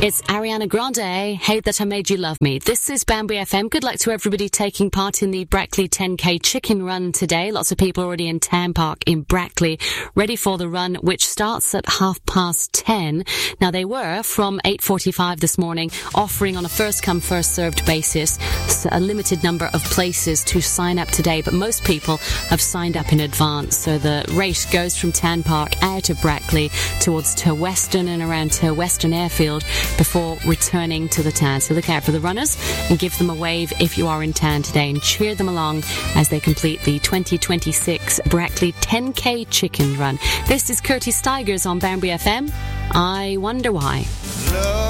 It's Ariana Grande, Hate That I Made You Love Me. This is Banbury FM. Good luck to everybody taking part in the Brackley 10K Chicken Run today. Lots of people already in Town Park in Brackley, ready for the run, which starts at 10:30. Now, they were from 8:45 this morning, offering on a first-come, first-served basis a limited number of places to sign up today, but most people have signed up in advance. So the race goes from Town Park out of Brackley towards Western and around Western Airfield before returning to the town. So look out for the runners and give them a wave if you are in town today, and cheer them along as they complete the 2026 Brackley 10K Chicken Run. This is Curtis Stigers on Banbury FM. I Wonder Why.